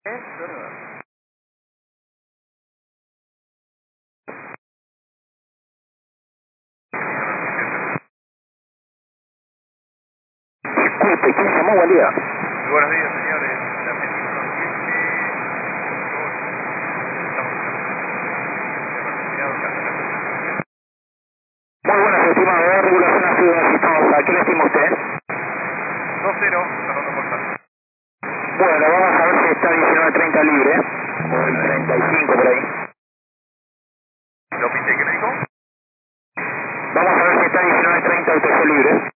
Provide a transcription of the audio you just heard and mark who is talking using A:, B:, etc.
A: Disculpe, ¿quién llamó? Buen día.
B: Buenos días, señores. La México 7,
A: Muy buenas, estimado. De regulación a ciudad, estamos. ¿A qué le estima usted?
B: 2-0, cerrando portal.
A: Bueno, vamos a ver si está 19:30 libre. O el 35 por ahí.
B: ¿Lo pinte qué me dijo?
A: Vamos a ver si está 19:30 UTC libre.